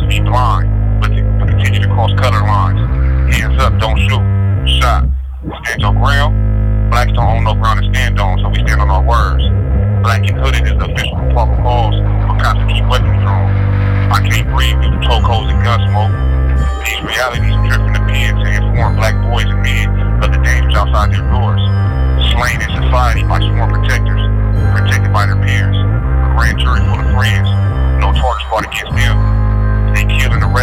to be blind, but continue to cross color lines. Hands up, don't shoot. Shot. Stand your ground. Blacks don't own no ground to stand on, so we stand on our words. Black and hooded is the official proper cause for cops to keep weapons drawn. I can't breathe due to chokeholds and gun smoke. These realities drift from the pen to inform black boys and men of the dangers outside their doors. Slain in society by sworn protectors, protected by their parents. A grand jury full of friends, no charges brought against them. They kill in the